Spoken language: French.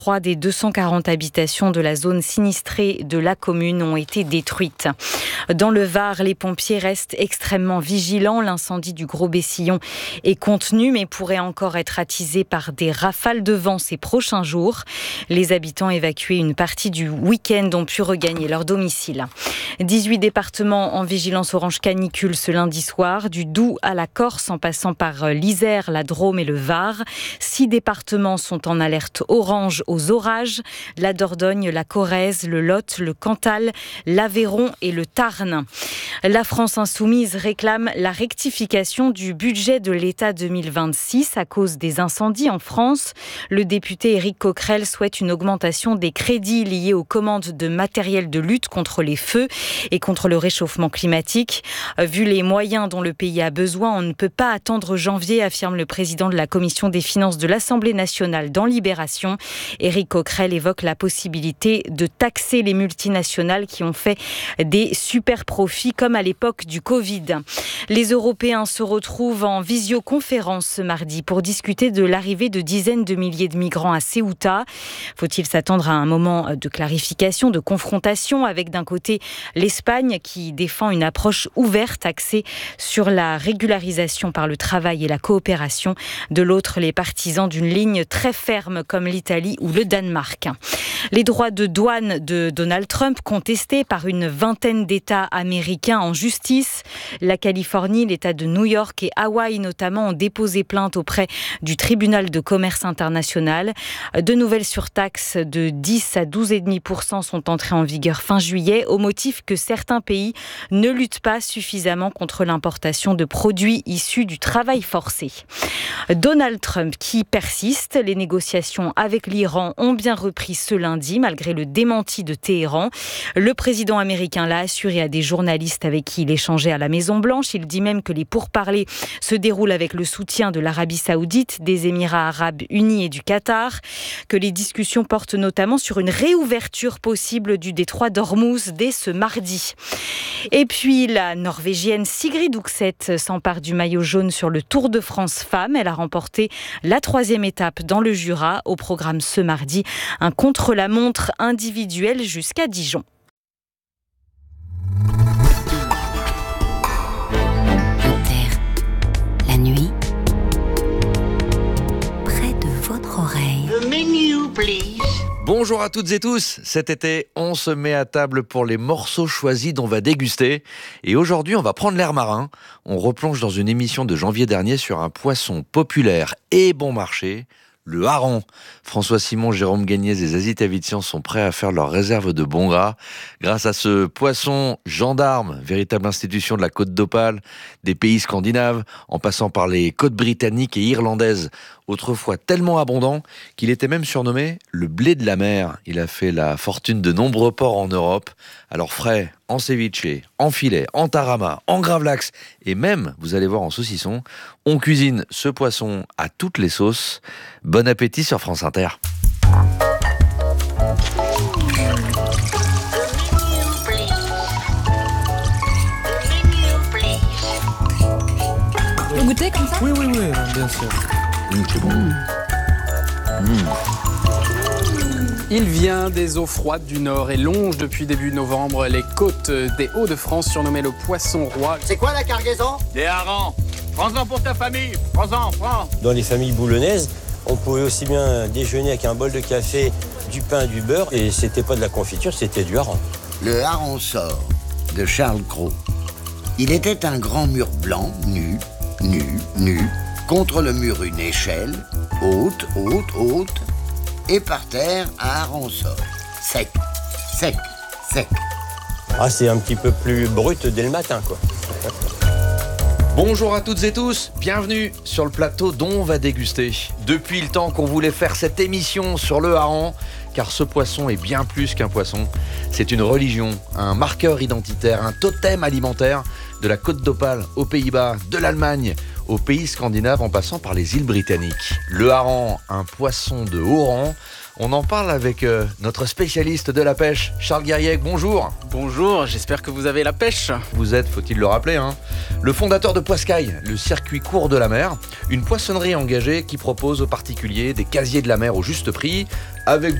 3 des 240 habitations de la zone sinistrée de la commune ont été détruites. Dans le Var, les pompiers restent extrêmement vigilants. L'incendie du Gros Bessillon est contenu, mais pourrait encore être attisé par des rafales de vent ces prochains jours. Les habitants évacués une partie du week-end ont pu regagner leur domicile. 18 départements en vigilance orange canicule ce lundi soir, du Doubs à la Corse, en passant par l'Isère, la Drôme et le Var. 6 départements sont en alerte orange aux orages, la Dordogne, la Corrèze, le Lot, le Cantal, l'Aveyron et le Tarn. La France insoumise réclame la rectification du budget de l'État 2026 à cause des incendies en France. Le député Éric Coquerel souhaite une augmentation des crédits liés aux commandes de matériel de lutte contre les feux et contre le réchauffement climatique. Vu les moyens dont le pays a besoin, on ne peut pas attendre janvier, affirme le président de la Commission des finances de l'Assemblée nationale dans Libération. Éric Coquerel évoque la possibilité de taxer les multinationales qui ont fait des super profits comme à l'époque du Covid. Les Européens se retrouvent en visioconférence ce mardi pour discuter de l'arrivée de dizaines de milliers de migrants à Ceuta. Faut-il s'attendre à un moment de clarification, de confrontation avec d'un côté l'Espagne qui défend une approche ouverte axée sur la régularisation par le travail et la coopération, de l'autre les partisans d'une ligne très ferme comme l'Italie ou le Danemark. Les droits de douane de Donald Trump contestés par une vingtaine d'États américains en justice. La Californie, l'État de New York et Hawaï notamment ont déposé plainte auprès du tribunal de commerce international. De nouvelles surtaxes de 10 à 12,5% sont entrées en vigueur fin juillet au motif que certains pays ne luttent pas suffisamment contre l'importation de produits issus du travail forcé. Donald Trump qui persiste. Les négociations avec l'Iran ont bien repris ce lundi malgré le démenti de Téhéran. Le président américain l'a assuré à des journalistes avec qui il échangeait à la Maison-Blanche. Il dit même que les pourparlers se déroulent avec le soutien de l'Arabie Saoudite, des Émirats Arabes Unis et du Qatar, que les discussions portent notamment sur une réouverture possible du détroit d'Ormuz dès ce mardi. Et puis la Norvégienne Sigrid Undset s'empare du maillot jaune sur le Tour de France Femmes. Elle a remporté la 3e étape dans le Jura. Au programme ce mardi, un contre-la-montre individuel jusqu'à Dijon. La nuit, près de votre oreille. The menu, please. Bonjour à toutes et tous. Cet été, on se met à table pour les morceaux choisis dont on va déguster. Et aujourd'hui, on va prendre l'air marin. On replonge dans une émission de janvier dernier sur un poisson populaire et bon marché, le hareng. François Simon, Jérôme Gagnez et Zazie Tavitian sont prêts à faire leur réserve de bon gras. Grâce à ce poisson gendarme, véritable institution de la côte d'Opale, des pays scandinaves, en passant par les côtes britanniques et irlandaises, autrefois tellement abondant qu'il était même surnommé le blé de la mer. Il a fait la fortune de nombreux ports en Europe. Alors frais, en ceviche, en filet, en tarama, en gravlax et même, vous allez voir, en saucisson, on cuisine ce poisson à toutes les sauces. Bon appétit sur France Inter. Vous goûtez comme ça ? Oui, bien sûr. C'est bon. Il vient des eaux froides du Nord et longe depuis début novembre les côtes des Hauts-de-France, surnommé le poisson roi. C'est quoi la cargaison? Des harengs. Prends-en pour ta famille. Prends-en. Dans les familles boulonnaises, on pouvait aussi bien déjeuner avec un bol de café, du pain, du beurre, et c'était pas de la confiture, c'était du hareng. Le hareng sort de Charles Cros. Il était un grand mur blanc, nu, contre le mur une échelle, haute, et par terre un hareng sort. Sec. Ah, c'est un petit peu plus brut dès le matin, quoi. Bonjour à toutes et tous, bienvenue sur le plateau dont on va déguster. Depuis le temps qu'on voulait faire cette émission sur le hareng, car ce poisson est bien plus qu'un poisson. C'est une religion, un marqueur identitaire, un totem alimentaire de la côte d'Opale aux Pays-Bas, de l'Allemagne aux pays scandinaves en passant par les îles britanniques. Le hareng, un poisson de haut rang, On en parle avec notre spécialiste de la pêche, Charles Guiriec. Bonjour. Bonjour, j'espère que vous avez la pêche. Vous êtes, faut-il le rappeler, le fondateur de Poiscaille, le circuit court de la mer, une poissonnerie engagée qui propose aux particuliers des casiers de la mer au juste prix, avec